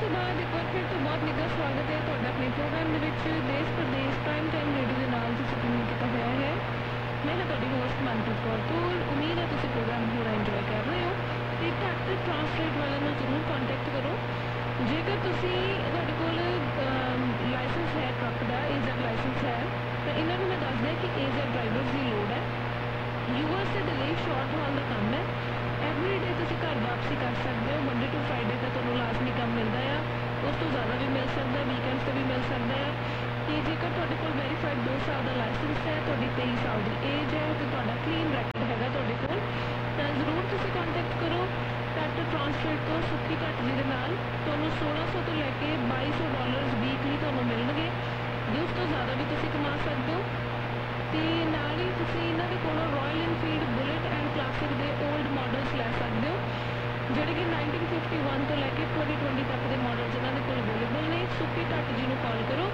ਤੋਂ ਬਾਅਦ ਇੱਕ ਵਾਰ ਫਿਰ ਤੋਂ ਬਹੁਤ ਨਿੱਘਾ ਸਵਾਗਤ ਹੈ ਤੁਹਾਡਾ ਆਪਣੇ ਪ੍ਰੋਗਰਾਮ ਦੇ ਵਿੱਚ ਦੇਸ਼ ਪ੍ਰਦੇਸ਼ ਪ੍ਰਾਈਮ ਟਾਈਮ ਰੇਡੀਓ ਦੇ ਨਾਲ ਤੁਸੀਂ ਟਿਊਨ ਕੀਤਾ ਹੋਇਆ ਹੈ। ਮੈਂ ਹਾਂ ਤੁਹਾਡੀ ਹੋਸਟ ਮਨਪ੍ਰੀਤ ਕੌਰ ਤੂਰ। ਉਮੀਦ ਹੈ ਤੁਸੀਂ ਪ੍ਰੋਗਰਾਮ ਪੂਰਾ ਇੰਜੋਏ ਕਰ ਰਹੇ ਹੋ ਤੇ ਟਰੈਕਟਰ ਟਰਾਂਸਲੇਟ ਵਾਲਿਆਂ ਨੂੰ ਜ਼ਰੂਰ ਕੰਟੈਕਟ ਕਰੋ। ਜੇਕਰ ਤੁਸੀਂ ਤੁਹਾਡੇ ਕੋਲ ਲਾਇਸੈਂਸ ਹੈ ਟਰੱਕ ਦਾ, ਏਜ਼ੈਡ ਲਾਇਸੈਂਸ ਹੈ, ਤਾਂ ਇਹਨਾਂ ਨੂੰ ਮੈਂ ਦੱਸ ਦਿਆਂ ਕਿ ਏਜ਼ੈਡ ਡਰਾਈਵਰਸ ਦੀ ਲੋੜ ਹੈ। ਯੂਐਸਏ ਦੇ ਲਈ ਸ਼ਾਰਟ ਹਾਲ ਦਾ ਕੰਮ ਹੈ। ਐਵਰੀ ਡੇ ਤੁਸੀਂ ਘਰ ਵਾਪਸੀ ਕਰ ਸਕਦੇ ਹੋ। ਮੰਡੇ ਟੂ ਫਰਾਈਡੇ ਤਾਂ ਤੁਹਾਨੂੰ ਲਾਜ਼ਮੀ ਕੰਮ ਮਿਲਦਾ ਆ, ਉਸ ਤੋਂ ਜ਼ਿਆਦਾ ਵੀ ਮਿਲ ਸਕਦਾ, ਵੀਕਐਂਡਸ 'ਤੇ ਵੀ ਮਿਲ ਸਕਦਾ ਹੈ। ਤੇ ਜੇਕਰ ਤੁਹਾਡੇ ਕੋਲ ਵੈਰੀਫਾਈਡ 2 ਸਾਲ ਦਾ ਲਾਇਸੈਂਸ ਹੈ, ਤੁਹਾਡੀ 23 ਸਾਲ ਦੀ ਏਜ ਹੈ ਤੇ ਤੁਹਾਡਾ ਕਲੀਨ ਰੈਕਡ ਹੈਗਾ ਤੁਹਾਡੇ ਕੋਲ, ਤਾਂ ਜ਼ਰੂਰ ਤੁਸੀਂ ਕੰਟੈਕਟ ਕਰੋ। ਟਰੈਕਟਰ ਟਰਾਂਸਲੇਟ ਤੋਂ ਸੁੱਖੀ ਘੱਟ ਜੀ ਦੇ ਨਾਲ ਤੁਹਾਨੂੰ 1600 ਤੋਂ ਲੈ ਕੇ $2200 ਵੀਕਲੀ ਤੁਹਾਨੂੰ ਮਿਲਣਗੇ, ਜੇ ਉਸ ਤੋਂ ਜ਼ਿਆਦਾ ਵੀ ਤੁਸੀਂ ਕਮਾ ਸਕਦੇ ਹੋ। ਤੇ ਨਾਲ ਹੀ ਤੁਸੀਂ ਇਹਨਾਂ ਦੇ ਕੋਲੋਂ royal Enfield bullet and classic ਦੇ 올ਡ ਮਾਡਲਸ ਲੈ ਸਕਦੇ ਹੋ, ਜਿਹੜੇ ਕਿ 1951 ਤੋਂ ਲੈ ਕੇ 2020 ਤੱਕ ਦੇ ਮਾਡਲਸ ਇਹਨਾਂ ਦੇ ਕੋਲ ਅਵੇਲੇਬਲ ਨੇ। ਸੁੱਖੀ ਢੱਟ ਜੀ ਨੂੰ ਕਾਲ ਕਰੋ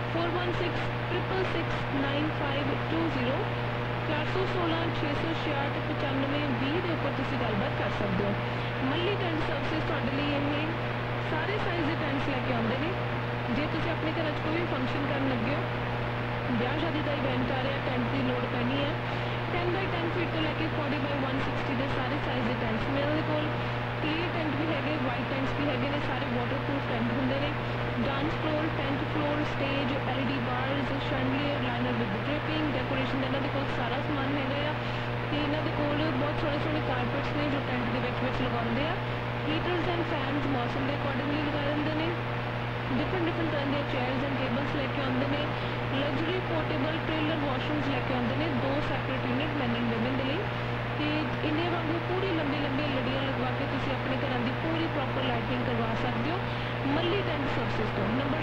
4166669520 416-666-9520 ਦੇ ਉੱਪਰ ਤੁਸੀਂ ਗੱਲਬਾਤ ਕਰ ਸਕਦੇ ਹੋ। ਮੱਲੀ ਟੈਂਟ ਸਰਵਿਸਿਜ਼ ਤੁਹਾਡੇ ਲਈ ਇਹ ਸਾਰੇ ਸਾਈਜ਼ ਦੇ ਟੈਂਟਸ ਲੈ ਕੇ ਆਉਂਦੇ ਨੇ। ਜੇ ਤੁਸੀਂ ਆਪਣੇ ਘਰ 'ਚ ਕੋਈ ਵੀ ਫੰਕਸ਼ਨ ਕਰਨ ਲੱਗੇ ਹੋ, ਵਿਆਹ ਸ਼ਾਦੀ ਦਾ ਇਵੈਂਟ ਆ ਰਿਹਾ, ਟੈਂਟ ਦੀ ਲੋੜ ਪੈਣੀ ਹੈ, 10 ਬਾਈ 10 ਫੀਟ ਤੋਂ ਲੈ ਕੇ 40 ਬਾਈ 160 ਦੇ ਸਾਰੇ ਸਾਈਜ਼ ਦੇ ਟੈਂਟਸ ਨੇ ਇਹਨਾਂ ਦੇ ਕੋਲ। ਕਲੀਅਰ ਟੈਂਟ ਵੀ ਹੈਗੇ, ਵਾਈਟ ਟੈਂਟਸ ਵੀ ਹੈਗੇ ਨੇ, ਸਾਰੇ ਵਾਟਰਪ੍ਰੂਫ ਟੈਂਟ ਹੁੰਦੇ ਨੇ। Dance floor, tent floor, stage, LED ਬਾਰਸ, ਸ਼ੈਂਡਲੀਅਰ, liner with dripping, decoration ਦਾ ਇਹਨਾਂ ਦੇ ਕੋਲ ਸਾਰਾ ਸਮਾਨ ਹੈਗਾ ਆ। ਤੇ ਇਹਨਾਂ ਦੇ ਕੋਲ ਬਹੁਤ ਸੋਹਣੇ ਸੋਹਣੇ ਕਾਰਪੇਟਸ ਨੇ ਜੋ ਟੈਂਟ ਦੇ ਵਿੱਚ ਲਗਾਉਂਦੇ ਆ। ਹੀਟਰਸ ਐਂਡ ਫੈਨਸ ਮੌਸਮ ਦੇ ਅਕੋਰਡਿੰਗਲੀ ਲਗਾ ਦਿੰਦੇ ਨੇ। डिफरेंट तरह ਦੀਆਂ ਚੇਅਰਸ ਐਂਡ ਟੇਬਲਸ ਲੈ ਕੇ ਆਉਂਦੇ ਨੇ। ਲਗਜ਼ਰੀ ਪੋਰਟੇਬਲ ਟ੍ਰੇਲਰ ਵਾਸ਼ਰੂਮਸ ਲੈ ਕੇ ਆਉਂਦੇ ਨੇ, 2 separate unit man and woman ਦੇ ਲਈ। ਤੇ ਇਹਨੇ ਵਾਂਗੂ ਪੂਰੀ ਲੰਬੀ ਲੜੀਆਂ ਲਗਵਾ ਕੇ ਤੁਸੀਂ ਆਪਣੇ ਘਰਾਂ ਦੀ ਪੂਰੀ ਪ੍ਰੋਪਰ ਲਾਈਟਿੰਗ ਕਰਵਾ ਸਕਦੇ ਹੋ ਮੱਲੀ ਟੈਂਟ ਸਰਵਿਸਿਜ਼ ਤੋਂ। ਨੰਬਰ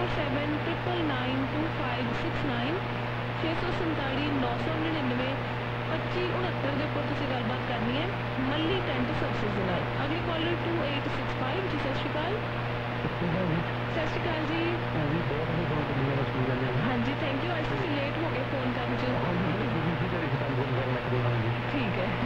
6479992569 647 999 2569 ਦੇ ਉੱਪਰ ਤੁਸੀਂ ਗੱਲਬਾਤ ਕਰਨੀ ਹੈ ਮੱਲੀ ਟੈਂਟ ਸਰਵਿਸਿਜ਼ ਦੇ ਨਾਲ। ਅਗਲੀ ਕਾਲਰ 2865 ਜੀ, ਸਤਿ ਸ਼੍ਰੀ ਅਕਾਲ। ਸਤਿ ਸ਼੍ਰੀ ਅਕਾਲ ਜੀ। ਹਾਂਜੀ, ਥੈਂਕ ਯੂ। ਅੱਜ ਤੁਸੀਂ ਲੇਟ ਹੋ ਗਏ ਫੋਨ ਕਰਨ 'ਚ। ਠੀਕ ਹੈ।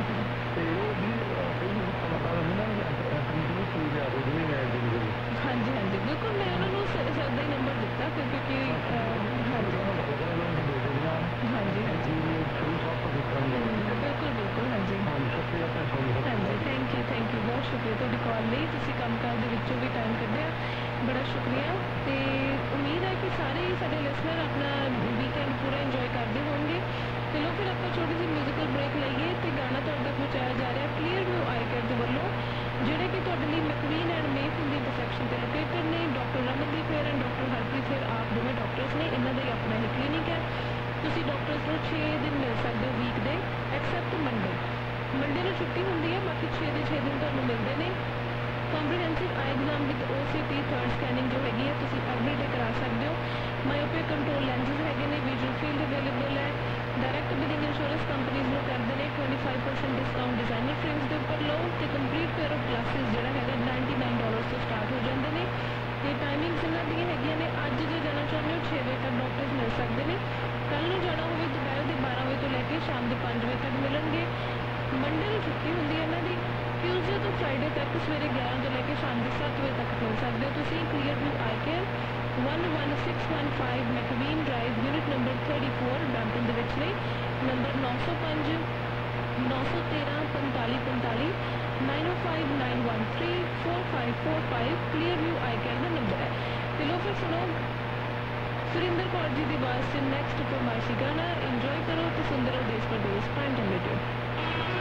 ਹਾਂਜੀ ਹਾਂਜੀ, ਬਿਲਕੁਲ। ਮੈਂ ਉਹਨਾਂ ਨੂੰ ਸਦਾ ਹੀ ਨੰਬਰ ਦਿੱਤਾ ਕਿਉਂਕਿ ਹਾਂਜੀ ਹਾਂਜੀ ਹਾਂਜੀ ਬਿਲਕੁਲ ਬਿਲਕੁਲ। ਹਾਂਜੀ ਹਾਂਜੀ, ਥੈਂਕ ਯੂ ਬਹੁਤ ਸ਼ੁਕਰੀਆ ਤੁਹਾਡੀ ਕਾਲ ਲਈ। ਤੁਸੀਂ ਕੰਮਕਾਰ ਦੇ ਵਿੱਚੋਂ ਵੀ ਟਾਈਮ ਕੱਢਿਆ, ਬੜਾ ਸ਼ੁਕਰੀਆ। ਤੇ ਉਮੀਦ ਹੈ ਕਿ ਸਾਰੇ ਹੀ ਸਾਡੇ ਲਿਸਨਰ ਆਪਣਾ ਵੀਕਐਂਡ ਪੂਰਾ ਇੰਜੋਏ ਕਰਦੇ ਹੋਣਗੇ। ਚਲੋ ਫਿਰ ਆਪਾਂ ਛੋਟੀ ਜਿਹੀ ਮਿਊਜ਼ੀਕਲ ਬ੍ਰੇਕ ਲਈਏ ਤੇ ਗਾਣਾ ਤੁਹਾਡੇ ਤੱਕ ਪਹੁੰਚਾਇਆ ਜਾ ਰਿਹਾ ਕਲੀਅਰ ਵਿਊ ਆਈ ਕੇਅਰ ਦੇ ਵੱਲੋਂ, ਜਿਹੜੇ ਕਿ ਤੁਹਾਡੇ ਲਈ ਮੈਕਵੀਨ ਐਂਡ ਮੇਫਿਲ ਦੀ ਇੰਟਰਸੈਕਸ਼ਨ ਤੇ ਲੋਕੇਟਡ ਨੇ। Doctor Ramandeep ਹੈਰ and doctor Harpreet ਹੈਰ ਆਪ ਦੋਵੇਂ ਡਾਕਟਰਸ ਨੇ। ਇਹਨਾਂ ਦਾ ਹੀ ਆਪਣਾ ਹੀ ਕਲੀਨਿਕ ਹੈ। ਤੁਸੀਂ ਡਾਕਟਰਸ ਨੂੰ 6 ਦਿਨ ਮਿਲ ਸਕਦੇ ਹੋ ਵੀਕ ਦੇ, ਐਕਸੈਪਟ ਮੰਡੇ ਨੂੰ ਛੁੱਟੀ ਹੁੰਦੀ ਹੈ, ਬਾਕੀ 6 ਦੇ 6 ਦਿਨ ਤੁਹਾਨੂੰ ਮਿਲਦੇ ਨੇ। Comprehensive I exam with OCT third scanning ਜੋ ਹੈਗੀ ਹੈ ਤੁਸੀਂ ਐਵਰੀਡੇ ਕਰਾ ਸਕਦੇ ਹੋ। ਮਾਇਓਪਿਕ ਕੰਟਰੋਲ ਲੈਂਸਿਸ ਹੈਗੇ ਨੇ, ਵਿਜ਼ੂਅਲ ਫੀਲਡ ਅਵੇਲੇਬਲ ਹੈ। ਡਾਇਰੈਕਟ ਬਿਲਿੰਗ ਇੰਸ਼ੋਰੈਂਸ ਕੰਪਨੀਜ਼ ਨੂੰ ਕਰਦੇ ਨੇ 25% ਡਿਸਕਾਊਂਟ ਡਿਜ਼ਾਈਨਰ ਫਰੇਮਸ ਦੇ ਉੱਪਰ ਲਓ। ਤੇ ਕੰਪਲੀਟ ਪੇਅਰ ਆਫ ਗਲਾਸਿਸ ਜਿਹੜਾ ਹੈਗਾ $99 ਤੋਂ ਸਟਾਰਟ ਹੋ ਜਾਂਦੇ ਨੇ। ਤੇ ਟਾਈਮਿੰਗਸ ਇਹਨਾਂ ਦੀਆਂ ਹੈਗੀਆਂ ਨੇ, ਅੱਜ ਜੇ ਜਾਣਾ ਚਾਹੁੰਦੇ ਹੋ 6 ਵਜੇ ਤੱਕ ਡਾਕਟਰਸ ਮਿਲ ਸਕਦੇ ਨੇ। ਕੱਲ੍ਹ ਨੂੰ ਜਾਣਾ ਹੋਵੇ ਦੁਪਹਿਰ ਦੇ 12 ਵਜੇ ਤੋਂ ਲੈ ਕੇ ਸ਼ਾਮ ਦੇ 5 ਵਜੇ ਤੱਕ ਮਿਲਣਗੇ। ਮੰਡੇ ਨੂੰ ਛੁੱਟੀ ਹੁੰਦੀ ਹੈ ਇਹਨਾਂ ਦੀ। ਟਿਊਜ਼ਡੇ ਤੋਂ ਫਰਾਈਡੇ ਤੱਕ ਸਵੇਰੇ 11 ਤੋਂ ਲੈ ਕੇ ਸ਼ਾਮ ਦੇ 7 ਵਜੇ ਤੱਕ ਮਿਲ ਸਕਦੇ ਹੋ ਤੁਸੀਂ। ਕਲੀਅਰ ਵਿਊ ਆਈ care 11615 ਮੈਕਵੀਨ drive, unit number 34 Brampton ਦੇ ਵਿੱਚ ਨੇ। ਨੰਬਰ 905 913 4545 905913 4545 ਕਲੀਅਰ ਵਿਊ ਆਈ ਕੇਅਰ ਦਾ ਨੰਬਰ ਹੈ। ਤੇ ਲੋ ਫਿਰ ਸੁਣੋ ਸੁਰਿੰਦਰ ਕੌਰ ਜੀ ਦੀ ਆਵਾਜ਼ 'ਚ ਨੈਕਸਟ ਫਰਮਾਇਸ਼ੀ ਗਾਣਾ ਇੰਜੋਏ ਕਰੋ ਤੇ ਸੁਣਦੇ ਰਹੋ ਦੇਸ਼ ਪ੍ਰਦੇਸ਼ ਪ੍ਰਾਈਮ ਟਾਈਮ ਰੇਡੀਓ।